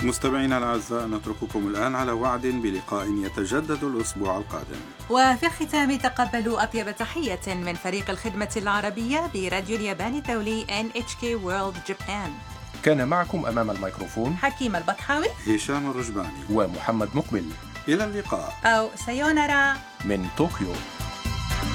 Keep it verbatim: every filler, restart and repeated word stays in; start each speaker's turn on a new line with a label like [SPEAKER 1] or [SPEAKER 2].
[SPEAKER 1] مستمعينا الأعزاء، نترككم الآن على وعد بلقاء يتجدد الأسبوع القادم.
[SPEAKER 2] وفي الختام تقبلوا أطيب تحية من فريق الخدمة العربية براديو اليابان الدولي إن إتش كي World Japan.
[SPEAKER 3] كان معكم أمام الميكروفون
[SPEAKER 2] حكيم البطحاوي،
[SPEAKER 1] هشام الرجباني
[SPEAKER 3] ومحمد مقبل.
[SPEAKER 1] إلى اللقاء
[SPEAKER 2] أو سايونارا
[SPEAKER 3] من طوكيو.